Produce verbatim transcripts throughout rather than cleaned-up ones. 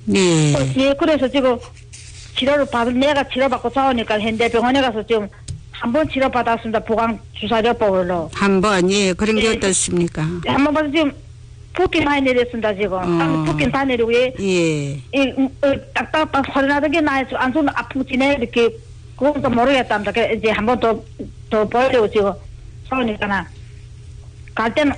네. 어, 예, 그래서 지금 치료를 받은 내가 치료받고 자오니까 현대병원에 가서 지금 한 번 치료받았습니다. 보강 주사요법으로. 한 번, 예. 그런 게 네. 어떻습니까? 한 번 봐서 지금 붓기 많이 내렸습니다, 지금. 어. 붓기 다 내리고, 예. 예. 이, 음, 어, 딱딱딱 소리 나던 게 나서 안 손 아프지네, 이렇게. 그것도 모르겠답니다. 그래서 이제 한 번 더, 더 보려고 지금 자오니까 갈 때는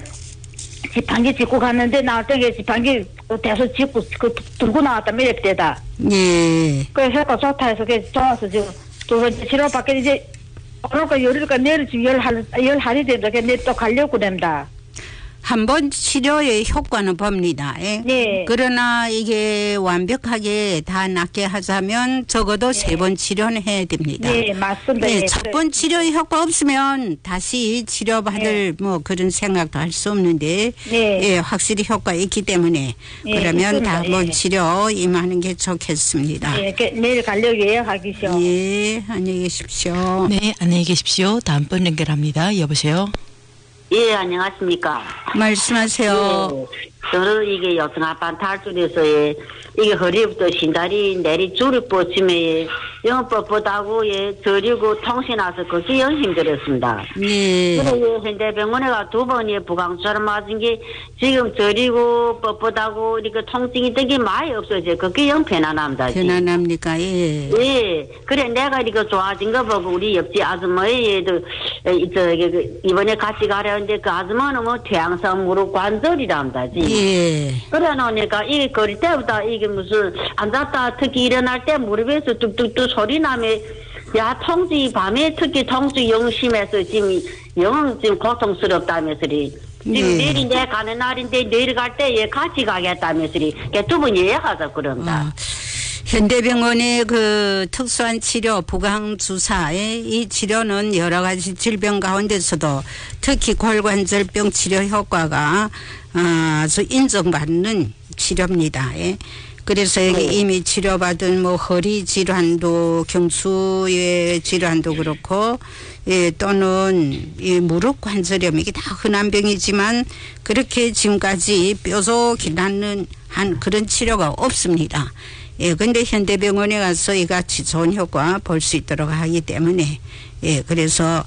지팡이 짚고 갔는데 나올 때 지팡이 대서 짚고 그 들고 나왔다, 매일 때다. 예. 그래서 효과 좋다 해서 그게 좋아서 지금 두 번째 치료받게 이제 오늘까 열일까 내일 지금 열 할, 열 할이 된다. 내일 또 가려고 됩니다. 한 번 치료의 효과는 봅니다. 예? 네. 그러나 이게 완벽하게 다 낫게 하자면 적어도 네. 세 번 치료는 해야 됩니다. 네, 맞습니다. 네, 네, 첫 그래. 번 치료의 효과 없으면 다시 치료받을 뭐 그런 생각도 할 수 없는데 네. 예, 확실히 효과 있기 때문에 네, 그러면 있습니다. 다번 예. 치료 임하는 게 좋겠습니다. 네, 그 내일 가려고 예약하기죠. 예, 안녕히 계십시오. 네, 안녕히 계십시오. 다음 번 연결합니다. 여보세요. 예, 안녕하십니까. 말씀하세요. 예, 저는 이게 여성아반 탈출에서 예, 이게 허리부터 신다리 내리 줄이 뻗치면 영 뻣뻣하고 예, 저리고 통신 와서 그게 영 힘들었습니다. 예. 그래서 예, 현대병원에 가 두 번에 부강수를 맞은 게 지금 저리고 뻣뻣하고 이렇게 통증이 뜬게 많이 없어져요. 그게 영 편안합니다. 지금. 편안합니까? 예. 예, 그래 내가 이거 좋아진 거 보고 우리 옆집 아줌마애도 저기 그 이번에 같이 가려는데 그 아줌마는 뭐 퇴행성 무릎 관절이랍니다. 예. 그래 놓으니까 이게 거릴 때부터 이게 무슨 앉았다 특히 일어날 때 무릎에서 뚝뚝뚝 소리 나면 야 통증이 밤에 특히 통증이 영 심해서 지금 영 지금 고통스럽다면서리. 지금 예. 내일이 내 가는 날인데 내일 갈 때 얘 같이 가겠다면서리. 두 번 예약하자 그런다. 어. 현대병원의 그 특수한 치료, 부강 주사의 이 치료는 여러 가지 질병 가운데서도 특히 골관절병 치료 효과가 아주 인정받는 치료입니다. 예. 그래서 여기 네. 이미 치료받은 뭐 허리 질환도 경추의 질환도 그렇고 예, 또는 이 무릎 관절염 이게 다 흔한 병이지만 그렇게 지금까지 뾰족이 낫는 한 그런 치료가 없습니다. 예, 근데 현대병원에 가서 이같이 좋은 효과 볼 수 있도록 하기 때문에 예, 그래서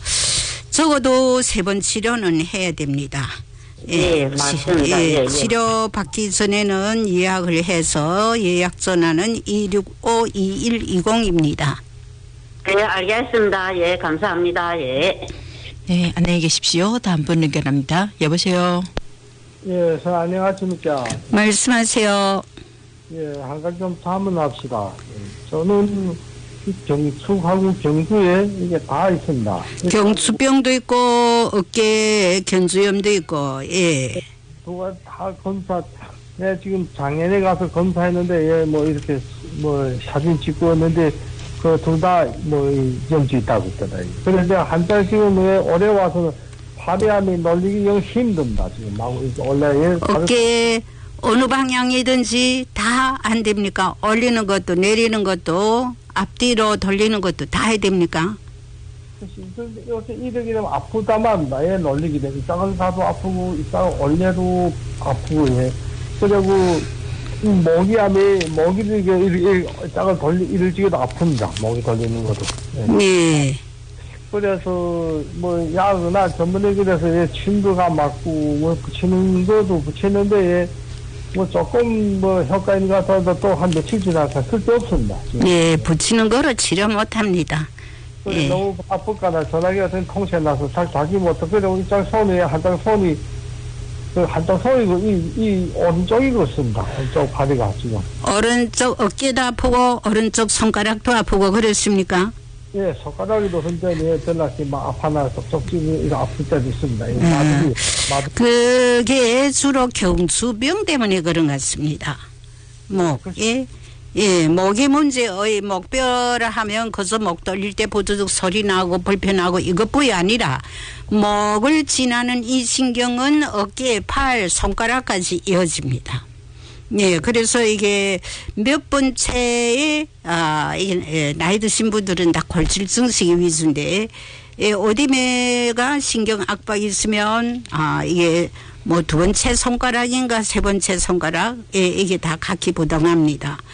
적어도 세 번 치료는 해야 됩니다. 예, 예 맞습니다. 예, 예, 예. 치료 받기 전에는 예약을 해서 예약 전화는 이육오 이일이공입니다. 예, 알겠습니다. 예, 감사합니다. 예. 네, 안녕히 계십시오. 다음 번 연결합니다. 여보세요. 예, 저 안녕하십니까. 말씀하세요. 예, 한 가지 좀 자문합시다. 예, 저는 이 경축하고 경주에 이게 다 있습니다. 경추병도 있고 어깨 견주염도 있고 예. 누가 다 검사, 내 지금 작년에 가서 검사했는데, 예, 뭐 이렇게 뭐 사진 찍고 왔는데 그 둘 다 뭐 염증 있다고 있더라고요. 그래서 내가 한 달 지금 왜 올해 와서 화려함이 놀리기 영 힘듭니다. 지금 막 원래 예, 어깨 어느 방향이든지 다 안 됩니까? 올리는 것도 내리는 것도 앞뒤로 돌리는 것도 다 해야 됩니까? 요새 이렇게 되면 아프다만 나에 놀리게 되면 이따가 가도 아프고 이따가 올려도 아프고 예. 그리고 이 모기암이 모기를 이렇게 이렇게 이따가 돌리 이럴지기도 아픕니다. 모기 돌리는 것도. 예. 네. 그래서 뭐 약이나 전문의들에서 예, 침도가 맞고 뭐 붙이는 것도 붙이는데 예, 뭐 조금 뭐 효과 있는 것 같아도 또 한 며칠 지나서 쓸데없습니다. 네, 붙이는 거로 치료 못합니다. 그래 예. 너무 아플까나 전화기 같은 통째 나서 잘 자기 못해. 그리고 이장 손이 한장 손이 그 한장 손이고 이, 이 오른쪽이 그렇습니다. 오른쪽 다리가 지금. 오른쪽 어깨도 아프고 오른쪽 손가락도 아프고 그렇습니까? 예, 손가락이도 흔적이 전락이 막 아파나 쪽쪽지 이거 아플 때도 있습니다. 예, 음. 마두기, 마두. 그게 주로 경추병 때문에 그런 것 같습니다. 목, 예. 예, 목이 문제의 목뼈라 하면 그저 목 돌릴 때 부두둑 소리 나고 불편하고 이것뿐이 아니라 목을 지나는 이 신경은 어깨, 팔, 손가락까지 이어집니다. 예, 그래서 이게 몇 번째에, 아, 이게, 예, 나이 드신 분들은 다 골질 증식이 위주인데, 예, 오디메가 신경 압박이 있으면, 아, 이게 뭐 두 번째 손가락인가 세 번째 손가락, 예, 이게 다 각기 부동합니다.